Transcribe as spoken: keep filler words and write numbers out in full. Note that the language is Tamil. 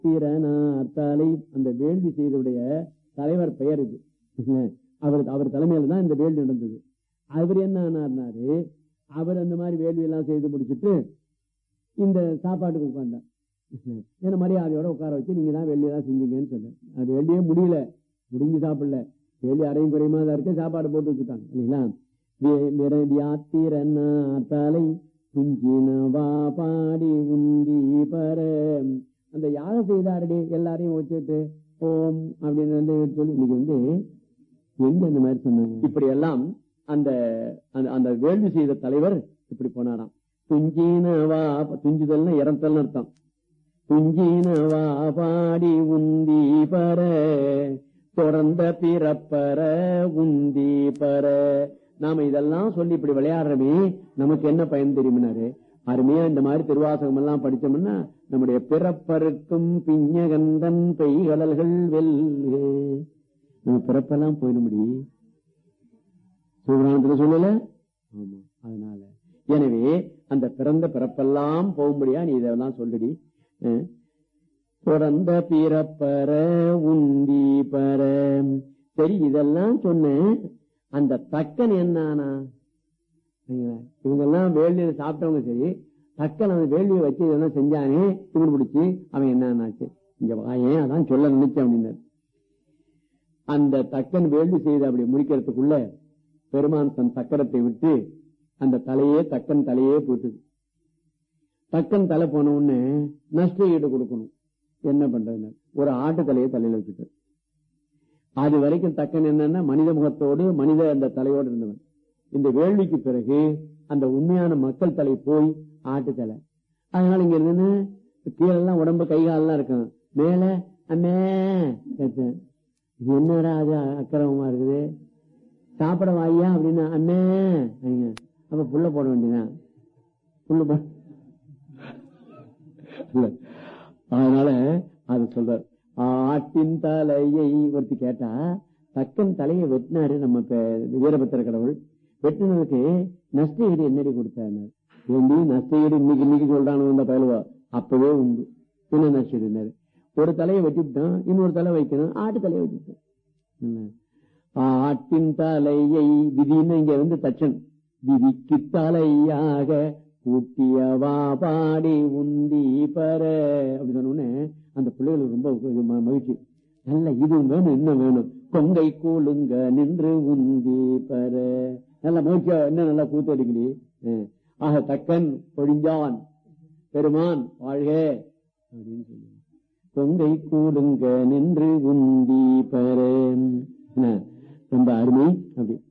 திறனார்த்தாலை அந்த வேள்வி செய்தவுடைய தலைவர் பெயர் இது. அவர் அவர் தலைமையில தான் இந்த வேள்வி நடந்தது. அவர் என்ன ஆனார்னாரு, அவர் அந்த மாதிரி வேள்வி எல்லாம் செய்து முடிச்சுட்டு இந்த சாப்பாட்டுக்கு உட்கார்ந்தார். ஏன்னா மரியாதையோட உட்கார வச்சு நீங்க தான் வேள்வியெல்லாம் செஞ்சீங்கன்னு சொன்னேன். அது வேள்வியே முடியல, முடிஞ்சு சாப்பிடல, வேள்வி அரையும் குறையுமா தான் இருக்கு, சாப்பாடு போட்டு வச்சுட்டாங்க இல்லைங்களா. திறனார்த்தாலை குஞ்சினவா பாடி உந்தி பர அந்த யாகம் செய்தாரடி எல்லாரையும் வச்சுட்டு ஓம் அப்படின்னு வந்து சொல்லி இன்னைக்கு வந்து எங்க அந்த மாதிரி சொன்னாங்க. இப்படி எல்லாம் அந்த அந்த வேள்வி செய்த தலைவர் இப்படி போனாராம். துஞ்சினவா, துஞ்சுதல்னா இறந்தல்னு அர்த்தம். துஞ்சினவா பாடி உந்தி பர தொடர்ந்த பிறப்பர உந்தி பர. நாம இதெல்லாம் சொல்லி இப்படி விளையாடுறமே நமக்கு என்ன பயன் தெரியுமினாரு. அருமையா இந்த மாதிரி திருவாசகம் எல்லாம் படிச்சோம்னா நம்முடைய பிறப்பருக்கும் பிஞ்சகந்தன் பெய்கடல்கள் வெல்க, நம்ம பிறப்பெல்லாம் போயிட முடியும் சிவபுராணத்துல சொல்லல. ஆமா, அதனால எனவே அந்த பிறந்த பிறப்பெல்லாம் போகும்படியா நீ இதெல்லாம் சொல்லுடி. தொடர்ந்த பிறப்பர உந்தி பர. சரி, இதெல்லாம் சொன்ன அந்த தக்கன் என்னானா, இவங்க எல்லாம் வேள்வியை சாப்பிட்டவங்க சரி, தக்கன் அந்த வேள்வியை வச்சு இதெல்லாம் செஞ்சானே தூள் பிடிச்சு அவன் என்னாச்சு இங்க வாயேன், அதான் சொல்ல நினைச்சேன் அப்படின்னாரு. அந்த தக்கன் வேள்வி செய்து அப்படி முடிக்கிறதுக்குள்ள பெருமான் தன் சக்கரத்தை விட்டு அந்த தலையே தக்கன் தலையே போட்டுது. தக்கன் தலை போன உடனே நஷ்ட ஈடு கொடுக்கணும். என்ன பண்றது, ஒரு ஆட்டு தலையை தலையில வச்சுட்டு, அது வரைக்கும் தக்கன் என்னன்னா மனித முகத்தோடு மனித அந்த தலையோடு இருந்தவன். இந்த வேள்விக்கு பிறகு அந்த உண்மையான மக்கள் தலை போய் ஆட்டு தலை. அதனால இங்க இருந்து கீழெல்லாம் உடம்பு கைகாலெல்லாம் இருக்கும், மேல அண்ணே என்னடா அது அக்கிரமமா இருக்குது, சாப்பிட வாயா அப்படின்னா அண்ணே அப்ப புள்ள போட வேண்டியதான், புள்ள போட. அதனால அது சொல்ற ஆட்டின் தலையை ஒருத்தி கேட்டா, தக்கன் தலையை வெட்டினாரு நம்ம வீரபத்திர கடவுள். வெட்டினதுக்கு நஷ்ட ஈடு என்னடி கொடுத்தாரு. ஏண்டி நஷ்ட ஈடு இன்னைக்கு இன்னைக்கு சொல்றானு பயலுவா, அப்பவே உண்டு. என்ன நஷ்ட ஈடுனாரு, ஒரு தலையை வெட்டிவிட்டான், இன்னொரு தலை வைக்கணும், ஆட்டு தலையை வச்சுட்டான். ஆட்டின் தலையை விதின்னு இங்க வந்து தச்சன் விதிக்கு தலையாக கூட்டியவா பாடி உந்தி பர அப்படி சொன்ன அந்த பிள்ளைகளுக்கு ரொம்ப மகிழ்ச்சி. நல்ல இது வேணும், இன்னும் வேணும், கொங்கை கூழுங்க நின்று உந்தி பர. நல்ல மகிழ்ச்சியா என்ன நல்லா கூத்து அடிக்கடி. ஆக தக்கன் பொழிஞ்சான் பெருமான் வாழ்க அப்படின்னு சொல்லி கொங்கை கூழுங்க நின்று உந்தி பர. ரொம்ப அருமை அப்படி.